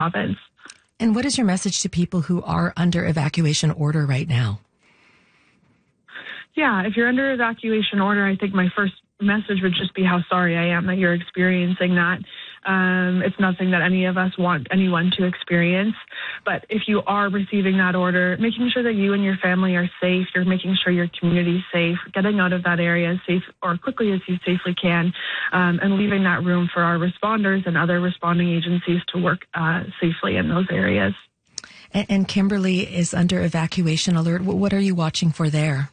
province. And what is your message to people who are under evacuation order right now? Yeah, if you're under evacuation order, I think my first message would just be how sorry I am that you're experiencing that. It's nothing that any of us want anyone to experience. But if you are receiving that order, making sure that you and your family are safe, you're making sure your community is safe, getting out of that area as safe or quickly as you safely can, and leaving that room for our responders and other responding agencies to work safely in those areas. And Kimberly is under evacuation alert. What are you watching for there?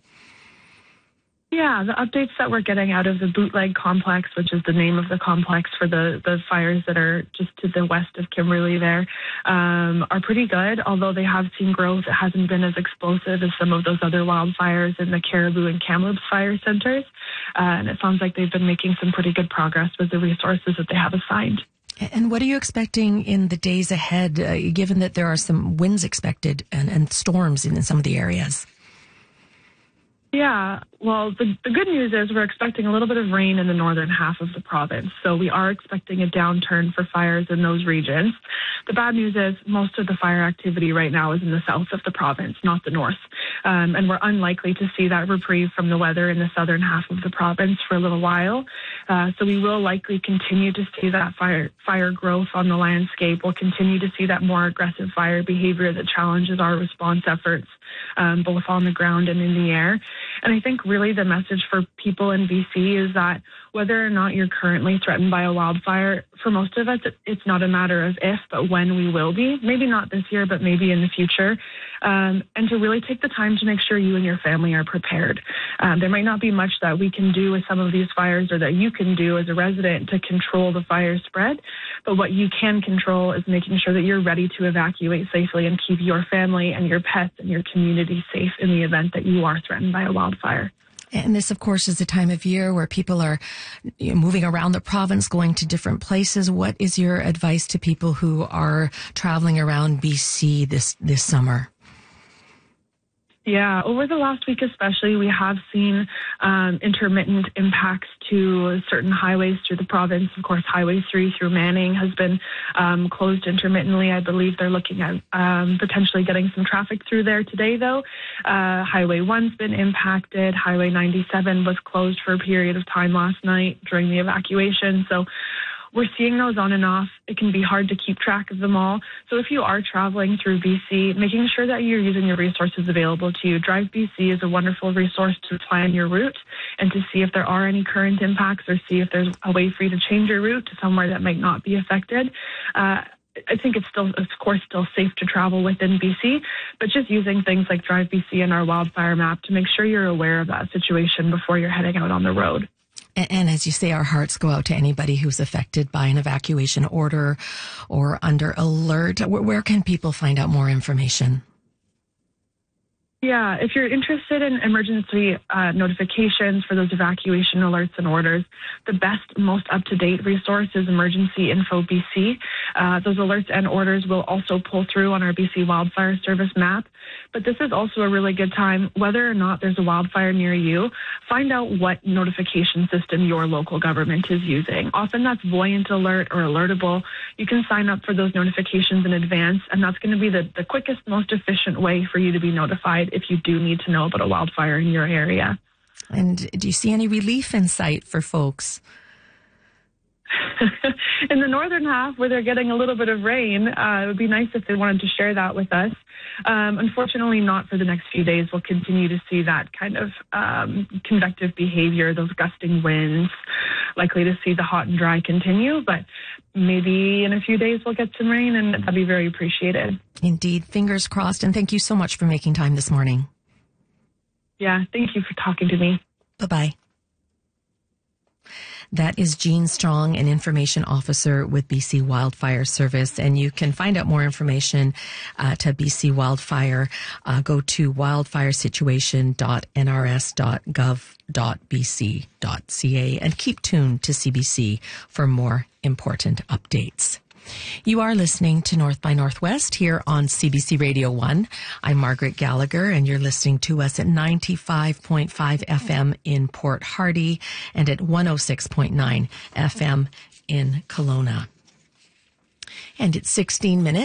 Yeah, the updates that we're getting out of the Bootleg Complex, which is the name of the complex for the fires that are just to the west of Kimberly there, are pretty good. Although they have seen growth, it hasn't been as explosive as some of those other wildfires in the Caribou and Kamloops fire centers. And it sounds like they've been making some pretty good progress with the resources that they have assigned. And what are you expecting in the days ahead, given that there are some winds expected and storms in some of the areas? Yeah, well, the good news is we're expecting a little bit of rain in the northern half of the province. So we are expecting a downturn for fires in those regions. The bad news is most of the fire activity right now is in the south of the province, not the north. And we're unlikely to see that reprieve from the weather in the southern half of the province for a little while. So we will likely continue to see that fire growth on the landscape. We'll continue to see that more aggressive fire behavior that challenges our response efforts, both on the ground and in the air. And I think really the message for people in BC is that whether or not you're currently threatened by a wildfire, for most of us, it's not a matter of if, but when we will be. Maybe not this year, but maybe in the future. And to really take the time to make sure you and your family are prepared. There might not be much that we can do with some of these fires or that you can do as a resident to control the fire spread. But what you can control is making sure that you're ready to evacuate safely and keep your family and your pets and your community safe in the event that you are threatened by a wildfire. And this, of course, is a time of year where people are moving around the province, going to different places. What is your advice to people who are traveling around BC this summer? Yeah, over the last week especially, we have seen intermittent impacts to certain highways through the province. Of course, Highway 3 through Manning has been closed intermittently. I believe they're looking at potentially getting some traffic through there today, though. Highway 1's been impacted. Highway 97 was closed for a period of time last night during the evacuation. So we're seeing those on and off. It can be hard to keep track of them all. So if you are traveling through BC, making sure that you're using the resources available to you. Drive BC is a wonderful resource to plan your route and to see if there are any current impacts or see if there's a way for you to change your route to somewhere that might not be affected. I think it's still, of course, still safe to travel within BC, but just using things like Drive BC and our wildfire map to make sure you're aware of that situation before you're heading out on the road. And as you say, our hearts go out to anybody who's affected by an evacuation order or under alert. Where can people find out more information? Yeah, if you're interested in emergency notifications for those evacuation alerts and orders, the best, most up-to-date resource is Emergency Info BC. Those alerts and orders will also pull through on our BC Wildfire Service map. But this is also a really good time, whether or not there's a wildfire near you, find out what notification system your local government is using. Often that's Voyant Alert or Alertable. You can sign up for those notifications in advance, and that's going to be the quickest, most efficient way for you to be notified if you do need to know about a wildfire in your area. And do you see any relief in sight for folks? In the northern half, where they're getting a little bit of rain, it would be nice if they wanted to share that with us. Unfortunately, not for the next few days. We'll continue to see that kind of convective behavior, those gusting winds, likely to see the hot and dry continue. But maybe in a few days we'll get some rain, and that'd be very appreciated. Indeed. Fingers crossed. And thank you so much for making time this morning. Yeah, thank you for talking to me. Bye-bye. That is Jean Strong, an information officer with BC Wildfire Service. And you can find out more information to BC Wildfire. Go to wildfiresituation.nrs.gov.bc.ca and keep tuned to CBC for more important updates. You are listening to North by Northwest here on CBC Radio 1. I'm Margaret Gallagher, and you're listening to us at 95.5 FM in Port Hardy and at 106.9 FM in Kelowna. And it's 16 minutes